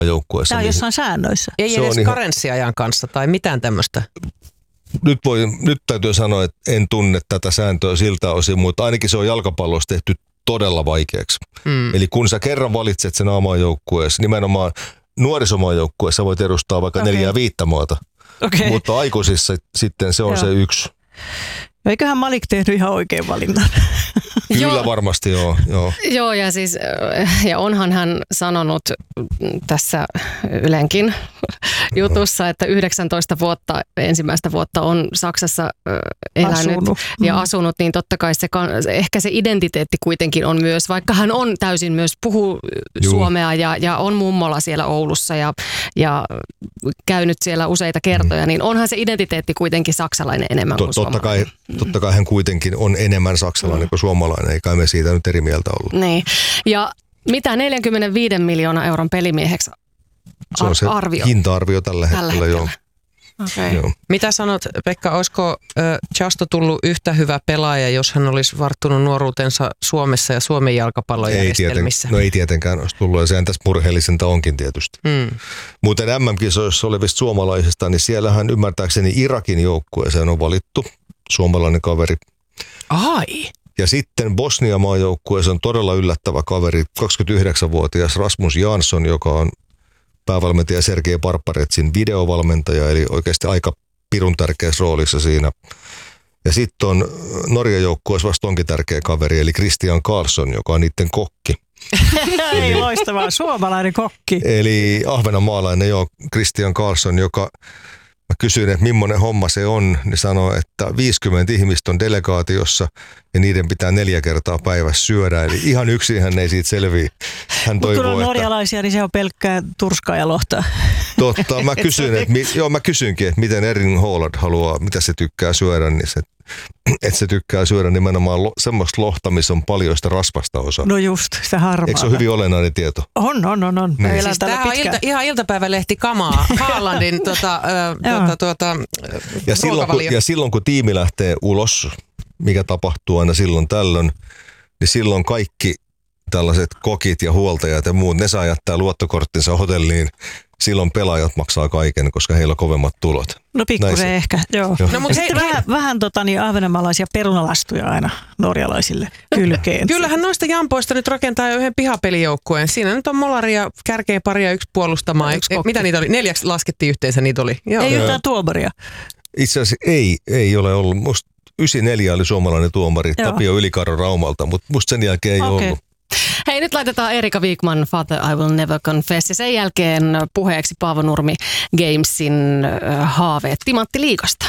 joukkueessa. Tämä on jossain säännöissä. Ei edes karenssiajan kanssa tai mitään tämmöistä. Nyt täytyy sanoa, että en tunne tätä sääntöä siltä osin, mutta ainakin se on jalkapallossa tehty todella vaikeaksi. Eli kun sä kerran valitset sen A-maajoukkueessa, nimenomaan nuorisomaajoukkueessa voit edustaa vaikka 4-5 maata, mutta aikuisissa sitten se on se yksi. Eiköhän Malik tehnyt ihan oikein valinnan. Kyllä varmasti joo. Joo, ja onhan hän sanonut tässä Ylenkin jutussa, että 19 vuotta, ensimmäistä vuotta on Saksassa elänyt ja asunut, niin totta kai ehkä se identiteetti kuitenkin on myös, vaikka hän on täysin myös puhuu suomea ja on mummola siellä Oulussa ja käynyt siellä useita kertoja, niin onhan se identiteetti kuitenkin saksalainen enemmän kuin suomalainen. Totta kai hän kuitenkin on enemmän saksalainen kuin suomalainen, eikä me siitä nyt eri mieltä ollut. Niin, ja mitä 45 miljoonan euron pelimieheksi se on se arvio? Hinta-arvio tällä hetkellä, joo. Okay. Joo. Mitä sanot, Pekka, olisiko Chasto tullut yhtä hyvä pelaaja, jos hän olisi varttunut nuoruutensa Suomessa ja Suomen jalkapallojärjestelmissä? Ei tietenkään olisi tullut, ja sehän tässä murheellisinta onkin tietysti. Muuten MM-kisoissa olevista suomalaisista, niin siellähän ymmärtääkseni Irakin joukkueeseen on valittu suomalainen kaveri. Ai! Ja sitten Bosnia-maajoukkueessa on todella yllättävä kaveri, 29-vuotias Rasmus Jansson, joka on päävalmentaja Sergei Barbaretsin videovalmentaja, eli oikeasti aika pirun tärkeässä roolissa siinä. Ja sitten on Norjan joukkueessa vasta onkin tärkeä kaveri, eli Christian Karlsson, joka on niiden kokki. Ei loistavaa, suomalainen kokki. Eli ahvenanmaalainen, Christian Karlsson, joka... Mä kysyin, että millainen homma se on, niin sanoi, että 50 ihmistä on delegaatiossa ja niiden pitää 4 kertaa päivässä syödä. Eli ihan yksin hän ei siitä selviä. Hän toivoo, kun on norjalaisia, niin se on pelkkää turskaa ja lohtaa. Totta, mä kysynkin, että miten Erling Haaland haluaa, mitä se tykkää syödä, niin että se tykkää syödä nimenomaan semmoista lohta, missä on paljon sitä rasvasta osaa. No just, sitä harmaa. Eikö se ole hyvin olennainen tieto? On. Niin. Siis tämä on ihan iltapäivälehti kamaa, Haalandin ja silloin kun tiimi lähtee ulos, mikä tapahtuu aina silloin tällöin, niin silloin kaikki tällaiset kokit ja huoltajat ja muut, ne saa jättää luottokorttinsa hotelliin. Silloin pelaajat maksaa kaiken, koska heillä on kovemmat tulot. No pikkusen ehkä, joo. No, mutta vähän ahvenanmaalaisia perunalastuja aina norjalaisille kylkeen. Kyllähän noista jampoista nyt rakentaa jo yhden pihapelijoukkueen. Siinä nyt on molaria, kärkeä paria, yksi puolustamaan. Mitä niitä oli? 4 laskettiin yhteensä niitä oli. Joo. Ei yhtään tuomaria. Itse asiassa ei ole ollut. Musta 94 oli suomalainen tuomari, Tapio Ylikarro Raumalta, mutta musta sen jälkeen ei ollut. Hei, nyt laitetaan Erika Wikman, Father I Will Never Confess. Ja sen jälkeen puheeksi Paavo Nurmi Gamesin haaveet Timantti-liigasta.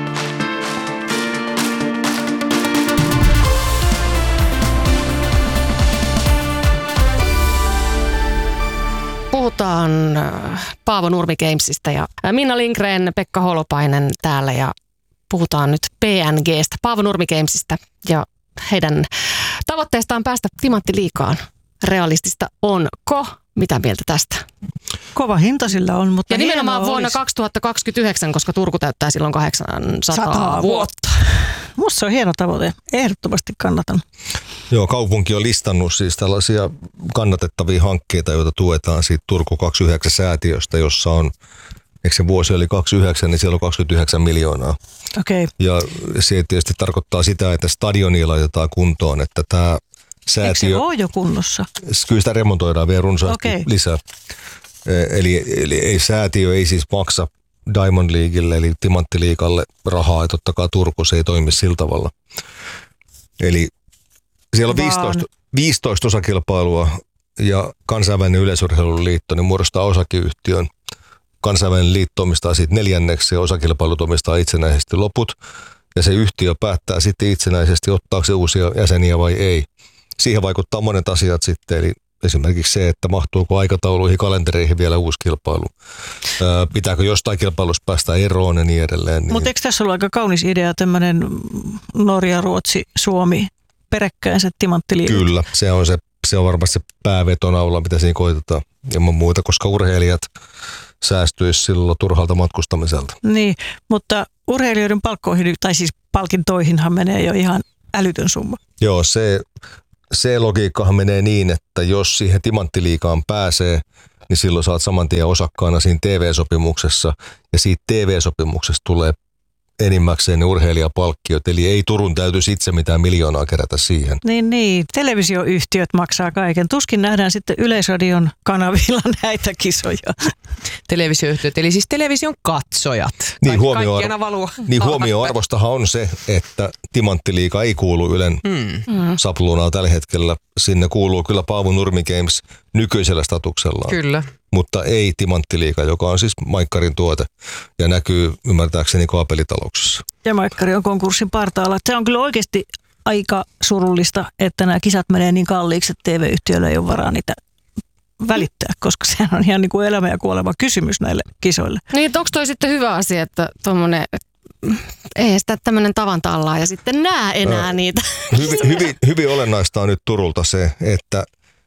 Puhutaan Paavo Nurmi Gamesista ja Minna Lindgren, Pekka Holopainen täällä ja puhutaan nyt PNGstä, Paavo Nurmi Gamesista ja heidän tavoitteestaan päästä Timantti-liigaan. Realistista onko? Mitä mieltä tästä? Kova hinta sillä on, mutta ja nimenomaan vuonna 2029, koska Turku täyttää silloin 800 vuotta. Musta se on hieno tavoite. Ehdottomasti kannatan. Joo, kaupunki on listannut siis tällaisia kannatettavia hankkeita, joita tuetaan siitä Turku 29-säätiöstä, jossa on, eikö se vuosi oli 29, niin siellä on 29 miljoonaa. Okay. Ja se tietysti tarkoittaa sitä, että stadionia laitetaan kuntoon, että tämä säätiö... Eikö se ole jo kunnossa? Kyllä sitä remontoidaan vielä runsaasti lisää. Eli säätiö ei siis maksa Diamond Leaguelle eli Timantti-liigalle rahaa, ja totta kai Turku se ei toimi sillä tavalla. Eli siellä on 15 osakilpailua ja kansainvälinen yleisurheiluliitto niin muodostaa osakeyhtiön. Kansainvälinen liitto omistaa siitä 4 ja osakilpailut omistaa itsenäisesti loput. Ja se yhtiö päättää sitten itsenäisesti, ottaako se uusia jäseniä vai ei. Siihen vaikuttaa monet asiat sitten, eli esimerkiksi se, että mahtuuko aikatauluihin, kalentereihin vielä uusi kilpailu. Pitääkö jostain kilpailusta päästä eroon ja niin edelleen. Niin. Mutta eikö tässä ollut aika kaunis idea, tämmöinen Norja, Ruotsi, Suomi peräkkäin se Timantti-liiga? Kyllä, se on varmasti se päävetonaula, mitä siinä koitetaan ilman muuta, koska urheilijat säästyisi silloin turhalta matkustamiselta. Niin, mutta urheilijoiden palkkoihin, tai siis palkintoihinhan menee jo ihan älytön summa. Joo, se logiikkahan menee niin, että jos siihen Timantti-liigaan pääsee, niin silloin saat saman tien osakkaana siinä TV-sopimuksessa, ja siitä TV-sopimuksesta tulee enimmäkseen ne urheilijapalkkiot, eli ei Turun täytyisi itse mitään miljoonaa kerätä siihen. Niin, televisioyhtiöt maksaa kaiken. Tuskin nähdään sitten Yleisradion kanavilla näitä kisoja. Televisioyhtiöt, eli siis television katsojat. Niin, huomioarvostahan on se, että Timanttiliiga ei kuulu Ylen sapluunaan tällä hetkellä. Sinne kuuluu kyllä Paavo Nurmi Games nykyisellä statuksellaan. Kyllä. Mutta ei Timanttiliiga, joka on siis Maikkarin tuote ja näkyy ymmärtääkseni kaapelitalouksissa. Ja Maikkari on konkurssin partaalla. Se on kyllä oikeasti aika surullista, että nämä kisat menee niin kalliiksi, että TV-yhtiöillä ei ole varaa niitä välittää, koska sehän on ihan niin kuin elämä ja kuolema kysymys näille kisoille. Niin, onko toi sitten hyvä asia, että tuommoinen, ei sitä tämmöinen tavan tallaa ja sitten näe enää niitä. Hyvin olennaista on nyt Turulta se, että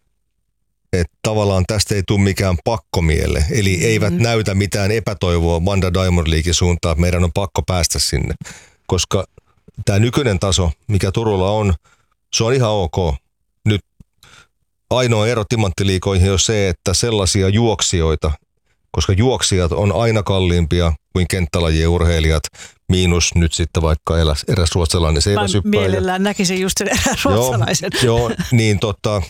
tavallaan tästä ei tule mikään pakkomielle. Eli eivät näytä mitään epätoivoa Vanda Diamond Leaguein suuntaan, että meidän on pakko päästä sinne. Koska tämä nykyinen taso, mikä Turulla on, se on ihan ok. Nyt ainoa ero Timanttiliigoihin on se, että sellaisia juoksijoita, koska juoksijat on aina kalliimpia kuin kenttälajien urheilijat, miinus nyt sitten vaikka eräs ruotsalainen seiväsyppääjä. Mielellään näkisin just sen eräs ruotsalaisen. Joo, niin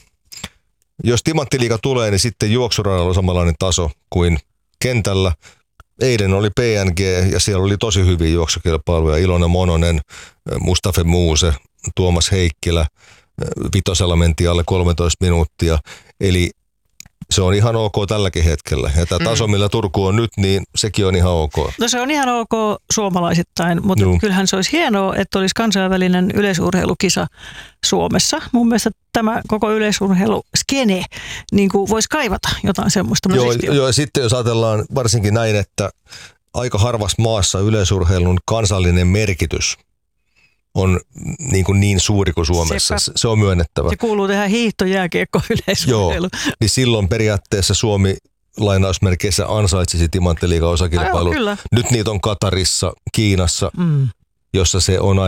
jos Timanttiliiga tulee, niin sitten juoksuradalla on samanlainen taso kuin kentällä. Eilen oli PNG ja siellä oli tosi hyviä juoksukilpailuja. Ilona Mononen, Mustafa Muuse, Tuomas Heikkilä. Vitosella mentiin alle 13 minuuttia. Eli se on ihan ok tälläkin hetkellä. Ja tämä taso, millä Turku on nyt, niin sekin on ihan ok. No se on ihan ok suomalaisittain, mutta kyllähän se olisi hienoa, että olisi kansainvälinen yleisurheilukisa Suomessa. Mun mielestä tämä koko yleisurheiluskene niin kuin voisi kaivata jotain semmoista. Joo, ja sitten jos ajatellaan varsinkin näin, että aika harvassa maassa yleisurheilun kansallinen merkitys on niin suuri kuin Suomessa. Se on myönnettävä. Se kuuluu tähän hiihtojääkiekko yleisurheilu. Joo, niin silloin periaatteessa Suomi lainausmerkeissä ansaitsisi Timanttiliigan osakilpailu. Nyt niitä on Katarissa, Kiinassa, jossa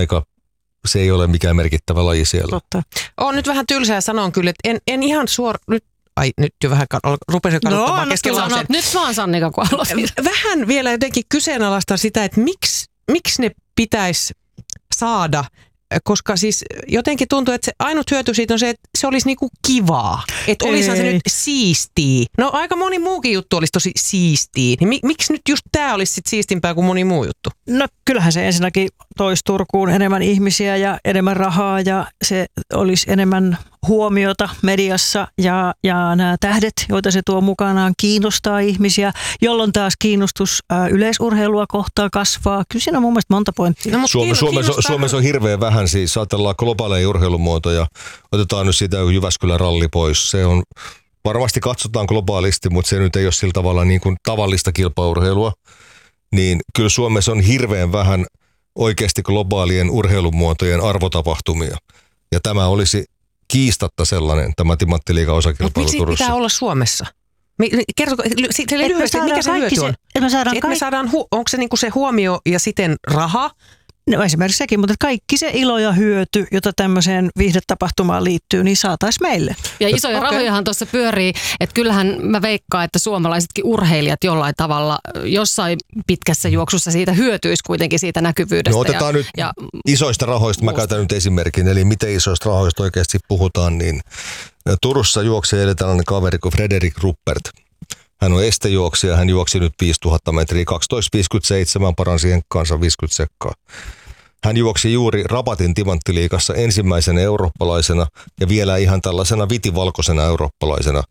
se ei ole mikään merkittävä laji siellä. Totta. On nyt vähän tylsää sanoa kyllä, että en ihan nyt jo vähän rupesin kadottamaan kesken lauseen. Nyt vaan Sannika, kun aloitin. Vähän vielä jotenkin kyseenalaistaa sitä, että miksi ne pitäisi saada, koska siis jotenkin tuntuu, että se ainut hyöty siitä on se, että se olisi niinku kivaa. Että olisihan se nyt siistiä. No aika moni muukin juttu olisi tosi siistiä. Niin miksi nyt just tämä olisi sit siistimpää kuin moni muu juttu? No kyllähän se ensinnäkin toisi Turkuun enemmän ihmisiä ja enemmän rahaa ja se olisi enemmän huomiota mediassa ja nämä tähdet, joita se tuo mukanaan, kiinnostaa ihmisiä, jolloin taas kiinnostus yleisurheilua kohtaan kasvaa. Kyllä siinä on mun mielestä monta pointtia. No, Suomessa on hirveän vähän, siis ajatellaan globaaleja urheilumuotoja. Otetaan nyt siitä Jyväskylän ralli pois. Se on, varmasti katsotaan globaalisti, mutta se nyt ei ole sillä tavalla niin kuin tavallista kilpaurheilua. Niin kyllä Suomessa on hirveän vähän oikeasti globaalien urheilumuotojen arvotapahtumia. Ja tämä olisi kiistatta sellainen, tämä Timanttiliigan osakilpailu Turussa. Mutta miksi pitää olla Suomessa? Kertoko lyhyesti, mikä se hyöty on? Onko se niinku se huomio ja siten raha? No esimerkiksi sekin, mutta kaikki se ilo ja hyöty, jota tämmöiseen viihdetapahtumaan liittyy, niin saataisiin meille. Ja isoja rahojahan tuossa pyörii, että kyllähän mä veikkaan, että suomalaisetkin urheilijat jollain tavalla jossain pitkässä juoksussa siitä hyötyisi kuitenkin siitä näkyvyydestä. No otetaan nyt isoista rahoista, mä käytän nyt esimerkin, eli miten isoista rahoista oikeasti puhutaan, niin Turussa juoksee tällainen kaveri kuin Frederik Ruppert. Hän on estejuoksija, hän juoksi nyt 5000 metriä, 12.57, paransi Henkkaansa 50 sekkaa. Hän juoksi juuri Rabatin Timanttiliigassa ensimmäisenä eurooppalaisena ja vielä ihan tällaisena vitivalkoisena eurooppalaisena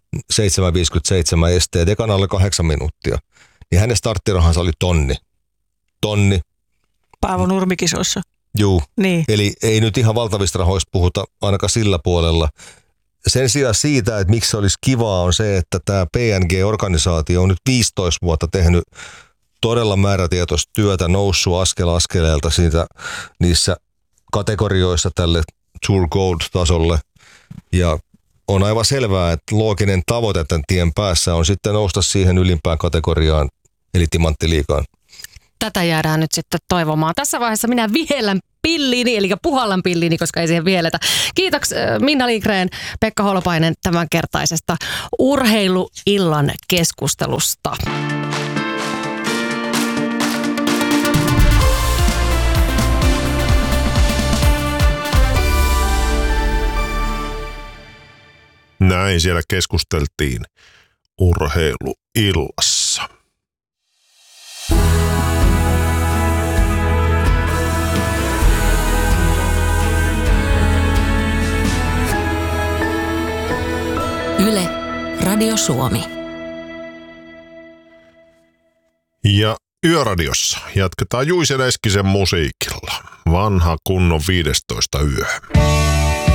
7.57 esteet, ekan alle 8 minuuttia. Niin hänen starttirahansa oli tonni. Paavo Nurmi-kisoissa. Juu, niin. Eli ei nyt ihan valtavista rahoista puhuta ainakaan sillä puolella. Sen sijaan siitä, että miksi se olisi kivaa, on se, että tämä PNG-organisaatio on nyt 15 vuotta tehnyt todella määrätietoista työtä, noussut askel askeleelta niissä kategorioissa tälle Tour Gold-tasolle. Ja on aivan selvää, että looginen tavoite tämän tien päässä on sitten nousta siihen ylimpään kategoriaan, eli Timanttiliigaan. Tätä jäädään nyt sitten toivomaan. Tässä vaiheessa minä vihellän pilliini, eli puhallan pilliini, koska ei siihen vieletä. Kiitos Minna Lindgren, Pekka Holopainen tämänkertaisesta urheiluillan keskustelusta. Näin siellä keskusteltiin urheiluillassa. Yle, Radio Suomi. Ja Yöradiossa jatketaan Juise Leskisen musiikilla. Vanha kunnon 15 yö.